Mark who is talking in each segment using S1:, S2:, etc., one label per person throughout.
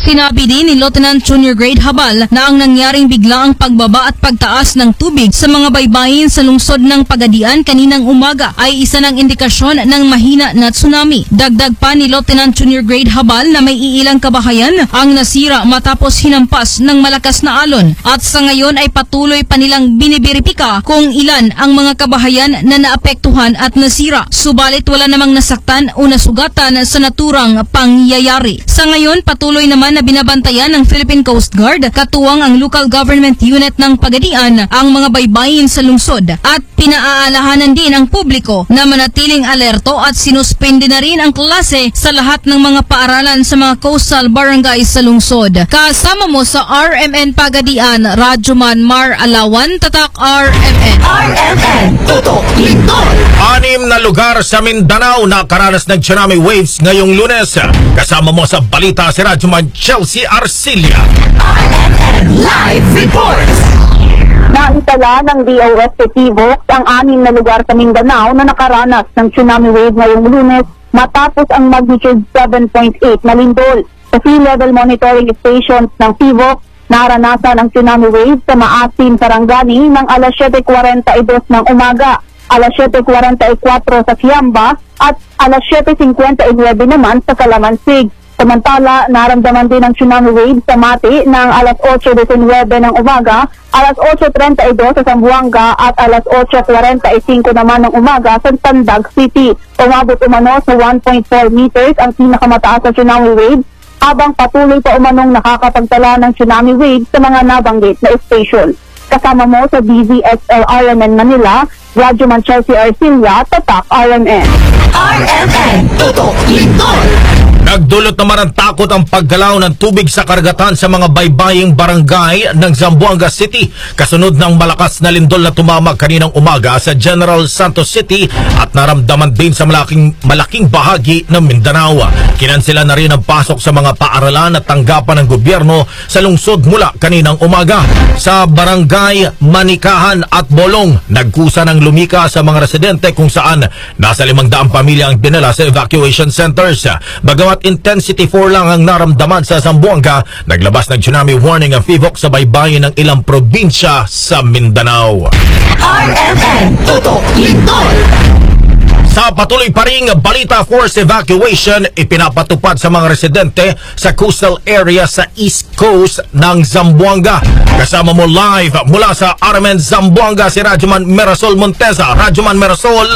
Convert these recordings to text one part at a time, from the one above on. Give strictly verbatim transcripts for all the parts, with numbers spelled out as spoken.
S1: Tinabi din ni Lieutenant Junior Grade Habal na ang nangyaring biglaang pagbaba at pagtaas ng tubig sa mga baybayin sa lungsod ng Pagadian kaninang umaga ay isa ng indikasyon ng mahina na tsunami. Dagdag pa ni Lieutenant Junior Grade Habal na may iilang kabahayan ang nasira matapos hinampas ng malakas na alon at sa ngayon ay patuloy pa nilang biniberipika kung ilan ang mga kabahayan na naapektuhan at nasira. Subalit wala namang nasaktan o nasugatan sa naturang pangyayari. Sa ngayon, patuloy naman na binabantayan ng Philippine Coast Guard, katuwang ang local government unit ng Pagadian, ang mga baybayin sa lungsod at pinaaalahanan din ang publiko na manatiling alerto at sinuspende na rin ang klase sa lahat ng mga paaralan sa mga coastal barangays sa lungsod. Kasama mo sa R M N Pagadian, Radyoman Mar Alawan, Tatak R M N.
S2: R M N, Tutok Lindol.
S3: Anim na lugar sa Mindanao na karanas ng tsunami waves ngayong Lunes. Kasama mo sa balita si Radyoman Chelsea Arcilia.
S2: R M N Live Reports.
S4: Naitala ng D O S sa Tibok ang anim na lugar sa Mindanao na nakaranas ng tsunami wave ngayong Lunes matapos ang magnitude seven point eight na lindol. Sa sea level monitoring stations ng Tibok, naranasan ang tsunami wave sa Maasin, Sarangani ng alas siyete kuwarenta y dos ng umaga, alas siyete kuwarenta y kwatro sa Fiamba at alas siyete singkwenta y nuwebe naman sa Calamansig. Samantala, naramdaman din ang tsunami wave sa Mati ng alas otso diecinuwebe ng umaga, alas otso treinta y dos sa Zamboanga at alas otso kuwarenta y singko naman ng umaga sa Tandag City. Umabot umano sa one point four meters ang pinakamataas na tsunami wave, habang patuloy pa umanong nakakapagtala ng tsunami wave sa mga nabanggit na station. Kasama mo sa D Z X L R M N Manila, Radyoman Chelsea Arcilia, Tatak R M N.
S2: R M N, Tutok Lindol.
S3: Nagdulot naman ang takot ang paggalaw ng tubig sa karagatan sa mga baybaying barangay ng Zamboanga City kasunod ng malakas na lindol na tumama kaninang umaga sa General Santos City at naramdaman din sa malaking, malaking bahagi ng Mindanao. Kinansela na rin ang pasok sa mga paaralan at tanggapan ng gobyerno sa lungsod mula kaninang umaga. Sa barangay Manikahan at Bolong, nagkusa ng lumika sa mga residente kung saan nasa limang daang pamilya ang dinala sa evacuation centers. Bagamat intensity four lang ang naramdaman sa Zamboanga, naglabas ng tsunami warning ang F I V O C sa baybayin ng ilang probinsya sa Mindanao.
S2: R M N, Tutok Lindol.
S3: Sa patuloy pa ring balita, forced evacuation ipinapatupad sa mga residente sa coastal area sa East Coast ng Zamboanga. Kasama mo live mula sa R M N Zamboanga si Radyoman Merasol Monteza. Radyoman Merasol.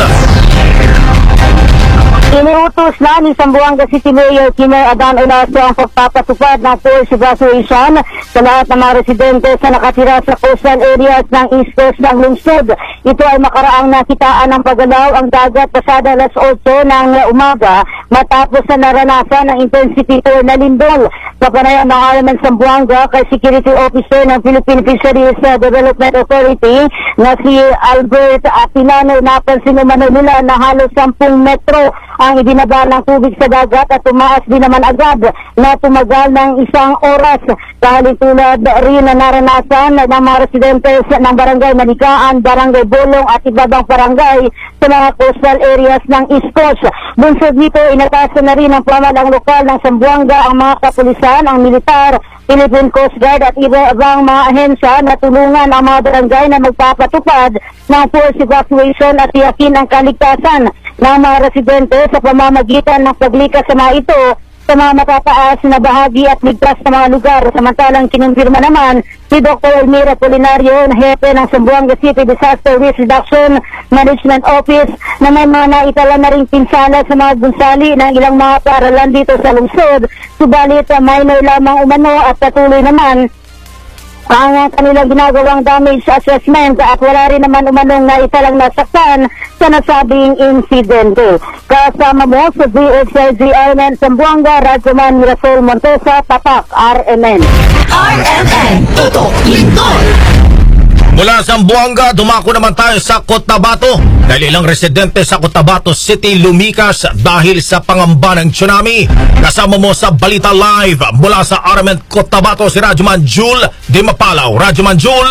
S4: Iniutos na ni Zamboanga City Mayor Kimer Adan Olaso ang pagpapatupad ng forced evacuation sa lahat ng mga residente sa nakatira sa coastal areas ng East Coast ng lungsod. Ito ay makaraang nakitaan ng paggalaw ang dagat pasada alas otso ng umaga matapos na naranasan ng intensity four na lindol. Sa panayam ng R M N Zamboanga kay Security Officer ng Philippine Fisheries Development Authority na si Albert Atinano, napansin umano nila na halos sampung metro ang ibinaba ng tubig sa dagat at tumaas din naman agad na tumagal ng isang oras. Dahil tulad rin na naranasan ng mga residentes ng Barangay Manikaan, Barangay Bolong at ibabang barangay sa mga coastal areas ng East Coast. Bunsod nito, inatasan na rin ng pamahalang lokal ng Zamboanga ang mga kapulisan, ang militar, Philippine Coast Guard at iba-ibang mga ahensya na tulungan ang mga barangay na magpapatupad ng forced evacuation at tiyakin ang kaligtasan ng mga residente sa pamamagitan ng paglikas sa mga ito sa mga matataas na bahagi at ligtas na mga lugar. Samantalang kinumpirma naman si Doctor Elmira Polinario, na hepe ng Zamboanga City Disaster Risk Reduction Management Office, na may mga naitala na ring pinsala sa mga gunsali ng ilang mga paaralan dito sa lungsod. Subalit minor lamang umano at patuloy naman ang kanilang ginagawang damage assessment at wala rin naman umanong na italang nasaktan sa nasabing insidente. Kasama mo sa D X L G R M N Zamboanga, Radyoman Mirasol Montesa, Tatak R M N.
S2: R M N, Tutok Lindol.
S3: Mula sa Zamboanga, dumako naman tayo sa Cotabato dahil ilang residente sa Cotabato City lumikas dahil sa pangamba ng tsunami. Kasama mo sa Balita Live mula sa R M N Cotabato si Radyoman Jul Di Mapalaw. Radyoman Jul.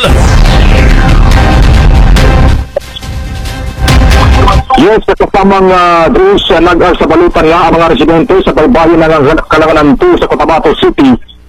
S5: Yes, sa kasamang uh, Drews, uh, nag-ar sa balutan niya ang mga residente sa baybayin ng Kalanganan two sa Cotabato City